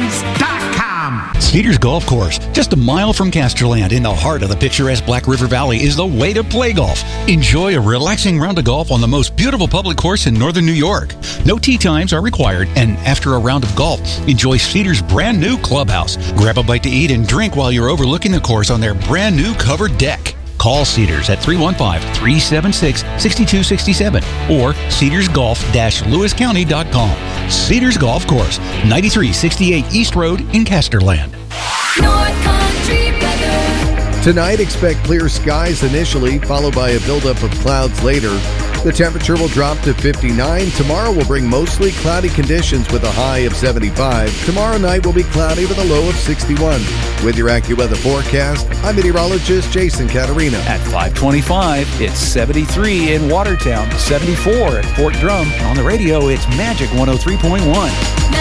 Cedars.com. Cedars Golf Course, just a mile from Casterland in the heart of the picturesque Black River Valley, is the way to play golf. Enjoy a relaxing round of golf on the most beautiful public course in northern New York. No tee times are required, and after a round of golf, enjoy Cedars' brand new clubhouse. Grab a bite to eat and drink while you're overlooking the course on their brand new covered deck. Call Cedars at 315-376-6267 or cedarsgolf-lewiscounty.com. Cedars Golf Course, 9368 East Road in Casterland. North Country weather. Tonight, expect clear skies initially, followed by a buildup of clouds later. The temperature will drop to 59. Tomorrow will bring mostly cloudy conditions with a high of 75. Tomorrow night will be cloudy with a low of 61. With your AccuWeather forecast, I'm meteorologist Jason Caterina. At 5:25, it's 73 in Watertown, 74 at Fort Drum. On the radio, it's Magic 103.1.